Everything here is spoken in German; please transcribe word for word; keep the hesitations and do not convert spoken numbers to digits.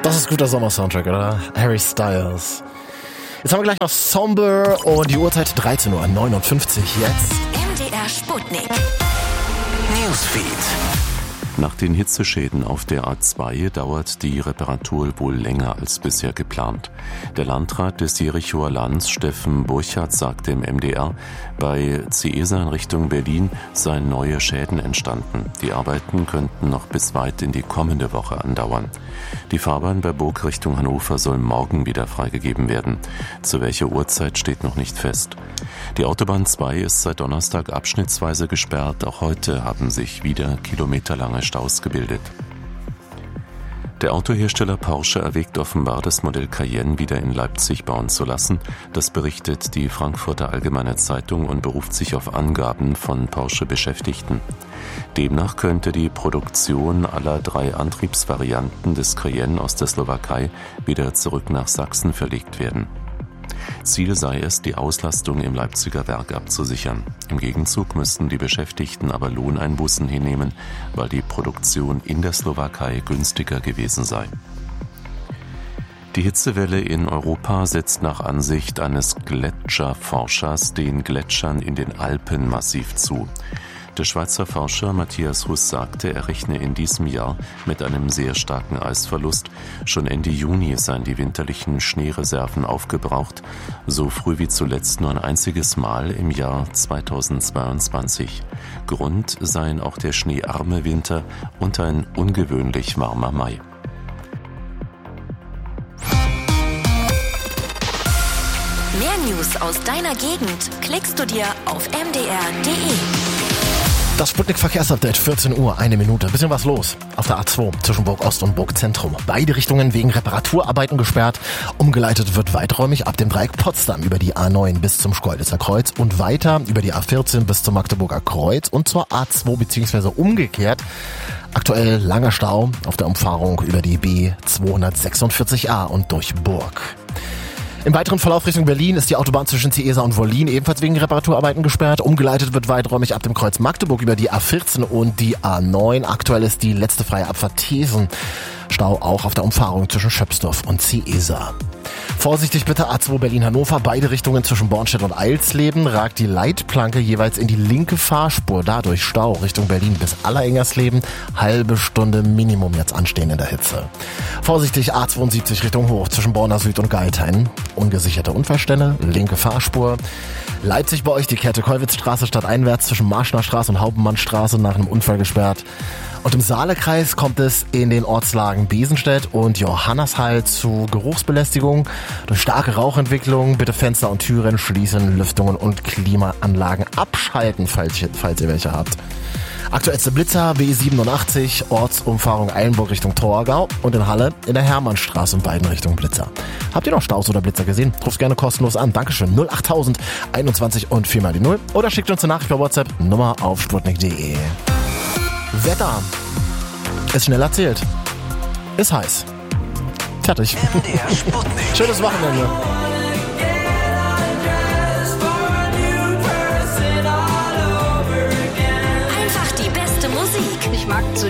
Das ist guter Sommer-Soundtrack, oder? Harry Styles. Jetzt haben wir gleich noch Somber und die Uhrzeit dreizehn Uhr neunundfünfzig jetzt. M D R Sputnik. Newsfeed. Nach den Hitzeschäden auf der A zwei dauert die Reparatur wohl länger als bisher geplant. Der Landrat des Jerichoer Lands, Steffen Burchardt, sagte im M D R, bei C E S A in Richtung Berlin seien neue Schäden entstanden. Die Arbeiten könnten noch bis weit in die kommende Woche andauern. Die Fahrbahn bei Burg Richtung Hannover soll morgen wieder freigegeben werden. Zu welcher Uhrzeit steht noch nicht fest. Die Autobahn zwei ist seit Donnerstag abschnittsweise gesperrt. Auch heute haben sich wieder kilometerlange Staus gebildet. Der Autohersteller Porsche erwägt offenbar, das Modell Cayenne wieder in Leipzig bauen zu lassen. Das berichtet die Frankfurter Allgemeine Zeitung und beruft sich auf Angaben von Porsche-Beschäftigten. Demnach könnte die Produktion aller drei Antriebsvarianten des Cayenne aus der Slowakei wieder zurück nach Sachsen verlegt werden. Ziel sei es, die Auslastung im Leipziger Werk abzusichern. Im Gegenzug müssten die Beschäftigten aber Lohneinbußen hinnehmen, weil die Produktion in der Slowakei günstiger gewesen sei. Die Hitzewelle in Europa setzt nach Ansicht eines Gletscherforschers den Gletschern in den Alpen massiv zu. Der Schweizer Forscher Matthias Huss sagte, er rechne in diesem Jahr mit einem sehr starken Eisverlust. Schon Ende Juni seien die winterlichen Schneereserven aufgebraucht, so früh wie zuletzt nur ein einziges Mal im Jahr zweitausendzweiundzwanzig. Grund seien auch der schneearme Winter und ein ungewöhnlich warmer Mai. Mehr News aus deiner Gegend klickst du dir auf m d r punkt d e. Das Sputnik-Verkehrsupdate, vierzehn Uhr, eine Minute. Bisschen was los auf der A zwei zwischen Burg Ost und Burg Zentrum. Beide Richtungen wegen Reparaturarbeiten gesperrt. Umgeleitet wird weiträumig ab dem Dreieck Potsdam über die A neun bis zum Schkeuditzer Kreuz und weiter über die A vierzehn bis zum Magdeburger Kreuz und zur A zwei bzw. umgekehrt. Aktuell langer Stau auf der Umfahrung über die B zweihundertsechsundvierzig a und durch Burg. Im weiteren Verlauf Richtung Berlin ist die Autobahn zwischen C E S A und Wollin ebenfalls wegen Reparaturarbeiten gesperrt. Umgeleitet wird weiträumig ab dem Kreuz Magdeburg über die A vierzehn und die A neun. Aktuell ist die letzte freie Abfahrt Thesen. Stau auch auf der Umfahrung zwischen Schöpsdorf und C E S A. Vorsichtig bitte A zwei Berlin-Hannover, beide Richtungen zwischen Bornstedt und Eilsleben ragt die Leitplanke jeweils in die linke Fahrspur. Dadurch Stau Richtung Berlin bis Allerengersleben. Halbe Stunde Minimum jetzt anstehen in der Hitze. Vorsichtig A zweiundsiebzig Richtung Hoch zwischen Borna Süd und Geithain. Ungesicherte Unfallstelle, linke Fahrspur. Leipzig bei euch die Käthe-Kollwitz-Straße stadteinwärts zwischen Marschner Straße und Hauptmannstraße nach einem Unfall gesperrt. Und im Saalekreis kommt es in den Ortslagen Besenstedt und Johannashall zu Geruchsbelästigung. Durch starke Rauchentwicklung bitte Fenster und Türen schließen, Lüftungen und Klimaanlagen abschalten, falls, falls ihr welche habt. Aktuellste Blitzer B siebenundachtzig, Ortsumfahrung Eilenburg Richtung Torgau und in Halle in der Hermannstraße in beiden Richtungen Blitzer. Habt ihr noch Staus oder Blitzer gesehen? Ruft gerne kostenlos an. Dankeschön. null achttausend einundzwanzig und viermal die null oder schickt uns eine Nachricht per WhatsApp. Nummer auf sputnik punkt d e. Wetter. Ist schnell erzählt. Ist heiß. Fertig. M D R Sputnik. Schönes Wochenende. Einfach die beste Musik. Ich mag zu